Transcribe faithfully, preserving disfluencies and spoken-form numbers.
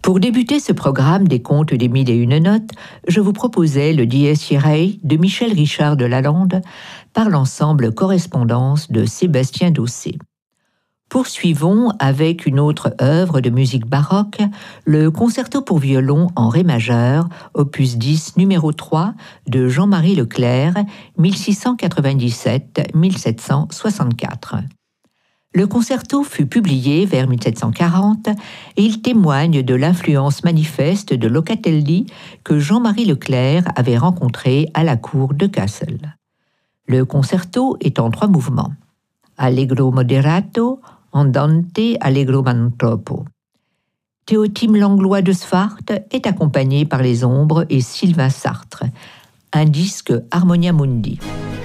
Pour débuter ce programme des contes des mille et une notes, je vous proposais le Dies Irae de Michel Richard de Lalande par l'ensemble Correspondance de Sébastien Dossé. Poursuivons avec une autre œuvre de musique baroque, le Concerto pour violon en ré majeur, opus dix, numéro trois, de Jean-Marie Leclerc, mille six cent quatre-vingt-dix-sept à mille sept cent soixante-quatre. Le concerto fut publié vers mille sept cent quarante et il témoigne de l'influence manifeste de Locatelli que Jean-Marie Leclerc avait rencontré à la cour de Kassel. Le concerto est en trois mouvements. Allegro moderato, andante, allegro mantropo. Théotime Langlois de Sfart est accompagné par les Ombres et Sylvain Sartre. Un disque Harmonia Mundi.